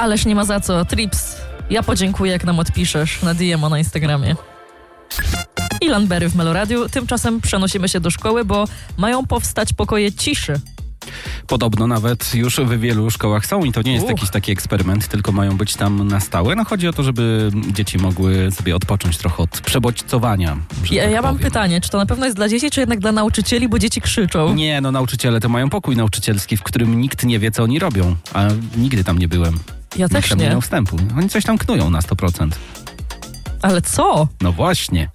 Ależ nie ma za co. Trips, ja podziękuję, jak nam odpiszesz na DM na Instagramie. Ilan Berry w Meloradiu. Tymczasem przenosimy się do szkoły, bo mają powstać pokoje ciszy. Podobno nawet już w wielu szkołach są i to nie jest jakiś taki eksperyment, tylko mają być tam na stałe. No chodzi o to, żeby dzieci mogły sobie odpocząć trochę od przebodźcowania. Ja mam pytanie, czy to na pewno jest dla dzieci, czy jednak dla nauczycieli, bo dzieci krzyczą? Nie, no nauczyciele to mają pokój nauczycielski, w którym nikt nie wie, co oni robią. A nigdy tam nie byłem. Ja też nie. Miał wstępu. Oni coś tam knują na 100%. Ale co? No właśnie.